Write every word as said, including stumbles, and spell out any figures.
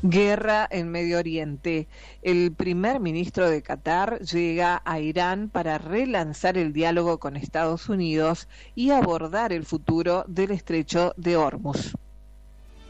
Guerra en Medio Oriente. El primer ministro de Qatar llega a Irán para relanzar el diálogo con Estados Unidos y abordar el futuro del estrecho de Hormuz.